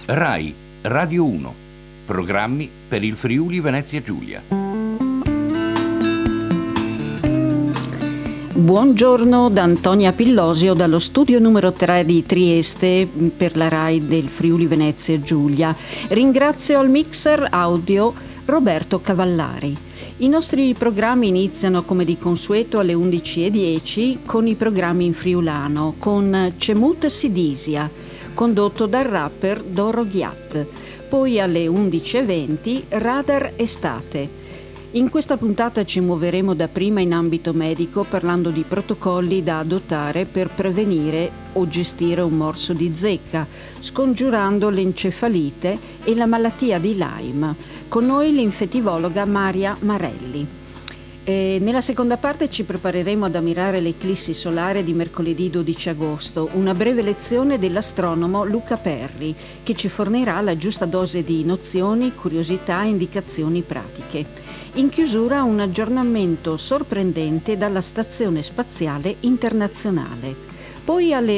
RAI Radio 1. Programmi per il Friuli Venezia Giulia. Buongiorno da Antonia Pillosio dallo studio numero 3 di Trieste per la RAI del Friuli Venezia Giulia. Ringrazio al mixer audio Roberto Cavallari. I nostri programmi iniziano come di consueto alle 11:10 con i programmi in friulano con Cemut Sidisia, condotto dal rapper Doro Ghiat. Poi alle 11:20 Radar Estate. In questa puntata ci muoveremo dapprima in ambito medico parlando di protocolli da adottare per prevenire o gestire un morso di zecca, scongiurando l'encefalite e la malattia di Lyme. Con noi l'infettivologa Maria Marelli. Nella seconda parte ci prepareremo ad ammirare l'eclissi solare di mercoledì 12 agosto, una breve lezione dell'astronomo Luca Perri, che ci fornirà la giusta dose di nozioni, curiosità e indicazioni pratiche. In chiusura un aggiornamento sorprendente dalla Stazione Spaziale Internazionale. Poi alle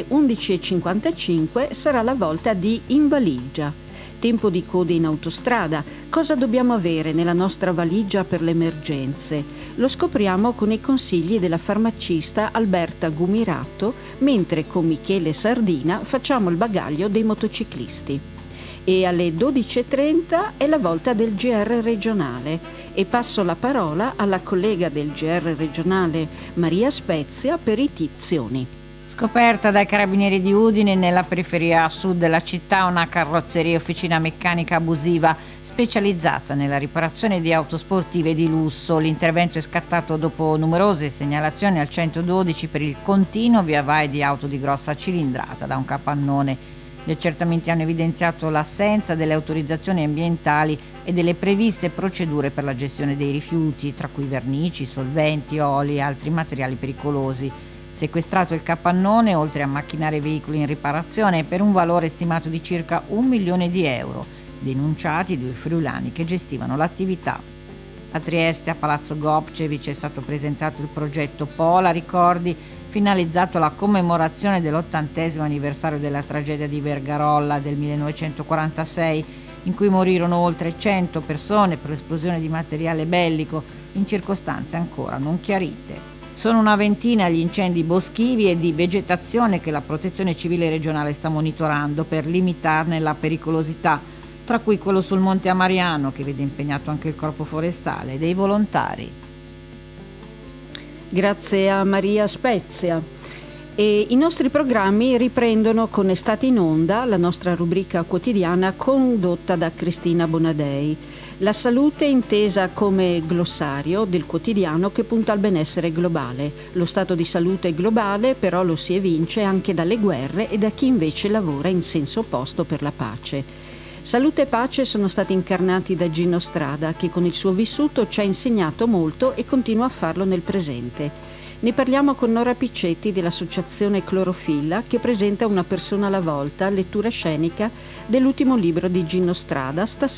11:55 sarà la volta di In Valigia. Tempo di code in autostrada. Cosa dobbiamo avere nella nostra valigia per le emergenze? Lo scopriamo con i consigli della farmacista Alberta Gumirato, mentre con Michele Sardina facciamo il bagaglio dei motociclisti. E alle 12:30 è la volta del GR regionale e passo la parola alla collega del GR regionale Maria Spezia per i tizioni. Scoperta dai carabinieri di Udine, nella periferia sud della città, una carrozzeria e officina meccanica abusiva specializzata nella riparazione di auto sportive di lusso. L'intervento è scattato dopo numerose segnalazioni al 112 per il continuo via vai di auto di grossa cilindrata da un capannone. Gli accertamenti hanno evidenziato l'assenza delle autorizzazioni ambientali e delle previste procedure per la gestione dei rifiuti, tra cui vernici, solventi, oli e altri materiali pericolosi. Sequestrato il capannone, oltre a macchinari e veicoli in riparazione, per un valore stimato di circa 1 milione di euro, denunciati 2 friulani che gestivano l'attività. A Trieste, a Palazzo Gobcevic, è stato presentato il progetto Pola Ricordi, finalizzato alla commemorazione dell'80° anniversario della tragedia di Vergarolla del 1946, in cui morirono oltre 100 persone per l'esplosione di materiale bellico in circostanze ancora non chiarite. Sono una ventina gli incendi boschivi e di vegetazione che la Protezione Civile regionale sta monitorando per limitarne la pericolosità, tra cui quello sul Monte Amariano, che vede impegnato anche il Corpo Forestale e dei volontari. Grazie a Maria Spezia. E i nostri programmi riprendono con Estate in Onda, la nostra rubrica quotidiana condotta da Cristina Bonadei. La salute intesa come glossario del quotidiano che punta al benessere globale. Lo stato di salute globale però lo si evince anche dalle guerre e da chi invece lavora in senso opposto per la pace. Salute e pace sono stati incarnati da Gino Strada, che con il suo vissuto ci ha insegnato molto e continua a farlo nel presente. Ne parliamo con Nora Piccetti dell'associazione Clorofilla, che presenta Una persona alla volta, lettura scenica dell'ultimo libro di Gino Strada,